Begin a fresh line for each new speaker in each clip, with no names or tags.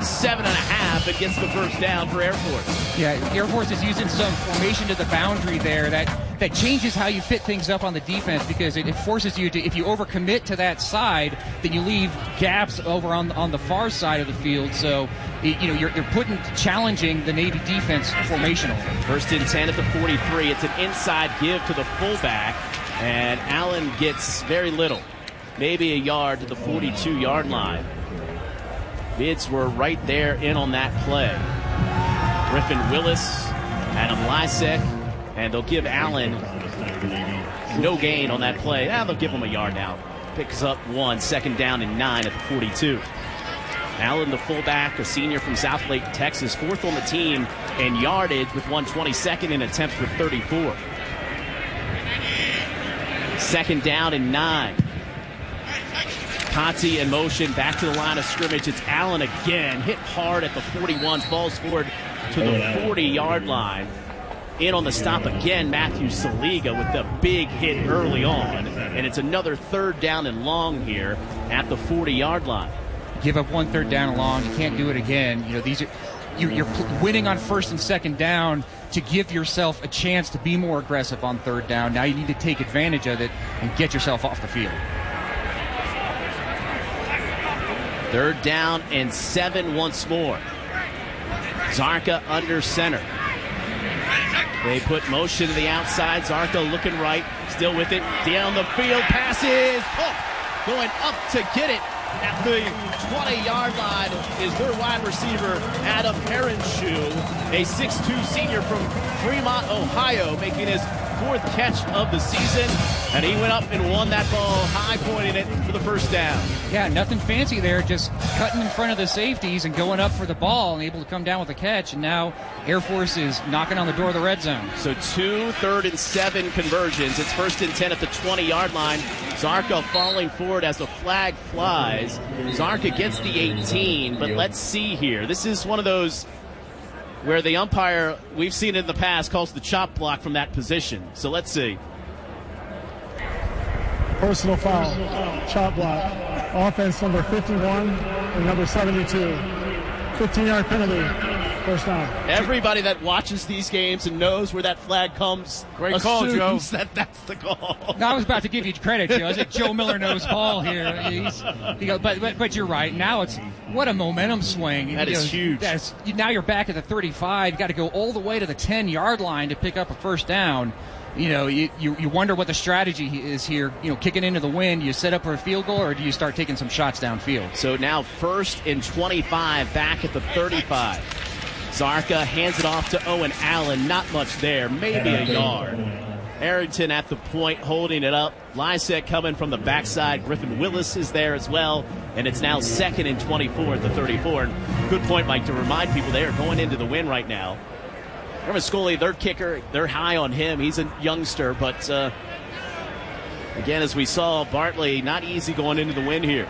7.5 and gets the first down for Air Force.
Yeah, Air Force is using some formation to the boundary there that changes how you fit things up on the defense, because it forces you to, if you overcommit to that side, then you leave gaps over on the far side of the field. So, you're challenging the Navy defense formationally.
First and 10 at the 43. It's an inside give to the fullback, and Allen gets very little, maybe a yard to the 42-yard line. Bids were right there in on that play. Griffin Willis, Adam Lysek, and they'll give Allen no gain on that play. They'll give him a yard now. Picks up 1, 2nd down and 9 at the 42. Allen, the fullback, a senior from Southlake, Texas, 4th on the team in yardage with 122nd in attempts for 34. 2nd down and 9. Conti in motion, back to the line of scrimmage. It's Allen again, hit hard at the 41, falls forward to the 40-yard line. In on the stop again, Matthew Saliga with the big hit early on. And it's another 3rd down and long here at the 40-yard line.
Give up 1 3rd down and long, you can't do it again. You're winning on 1st and 2nd down to give yourself a chance to be more aggressive on 3rd down. Now you need to take advantage of it and get yourself off the field.
3rd down and 7 once more. Zarka under center. They put motion to the outside. Zarka looking right, still with it. Down the field, passes. Going up to get it at the 20-yard line is their wide receiver, Adam Heronshoe, a 6'2 senior from Fremont, Ohio, making his 4th catch of the season. And he went up and won that ball, high pointing it for the first down.
Yeah, nothing fancy there, just cutting in front of the safeties and going up for the ball and able to come down with a catch. And now Air Force is knocking on the door of the red zone.
So 2 3rd and 7 conversions. It's 1st and 10 at the 20-yard line. Zarka falling forward as the flag flies. Zarka gets the 18, but let's see here. This is one of those where the umpire, we've seen it in the past, calls the chop block from that position. So let's see.
Personal foul, chop block. Offense number 51 and number 72. 15-yard penalty. First down.
Everybody that watches these games and knows where that flag comes,
great call, Joe.
That's the call.
No, I was about to give you credit, Joe. I was like, Joe Miller knows ball here. But you're right. Now it's what a momentum swing.
That is huge.
Now you're back at the 35. You've got to go all the way to the 10-yard line to pick up a first down. You wonder what the strategy is here. Kicking into the wind, you set up for a field goal, or do you start taking some shots downfield?
So now 1st and 25 back at the 35. Zarka hands it off to Owen Allen. Not much there, maybe a yard. Arrington at the point holding it up. Lysek coming from the backside. Griffin Willis is there as well. And it's now 2nd and 24 at the 34. And good point, Mike, to remind people they are going into the win right now. Remember Scully, their kicker, they're high on him. He's a youngster, but again, as we saw, Bartley, not easy going into the win here.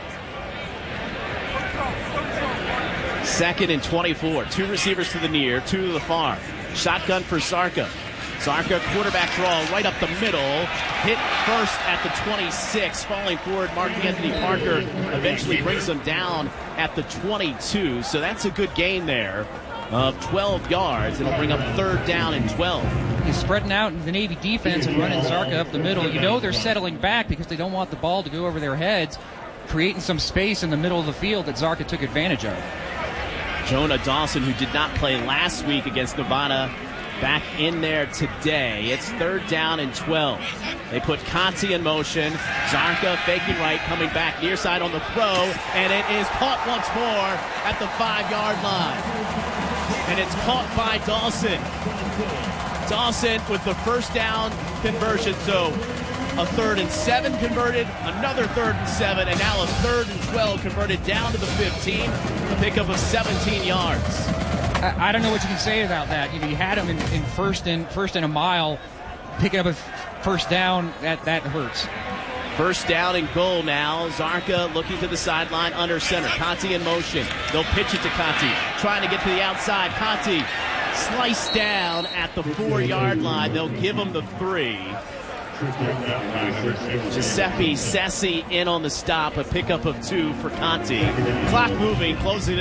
2nd and 24. 2 receivers to the near, 2 to the far. Shotgun for Zarka. Zarka, quarterback draw right up the middle. Hit first at the 26. Falling forward, Mark Anthony Parker eventually brings him down at the 22. So that's a good gain there of 12 yards. It'll bring up 3rd down and 12.
He's spreading out in the Navy defense and running Zarka up the middle. They're settling back because they don't want the ball to go over their heads, creating some space in the middle of the field that Zarka took advantage of.
Jonah Dawson, who did not play last week against Nevada, back in there today. It's 3rd down and 12. They put Conti in motion. Zarka faking right, coming back near side on the throw, and it is caught once more at the 5-yard line. And it's caught by Dawson. Dawson with the first down conversion. So a 3rd and 7 converted, another 3rd and 7, and now a 3rd and 12 converted down to the 15. A pickup of 17 yards.
I don't know what you can say about that. You had him in first and a mile, picking up a first down. That hurts.
1st down and goal now. Zarka looking to the sideline under center. Conti in motion. They'll pitch it to Conti. Trying to get to the outside. Conti sliced down at the 4-yard line. They'll give him the 3. Giuseppe Sessi in on the stop. A pickup of 2 for Conti. Clock moving, closing it.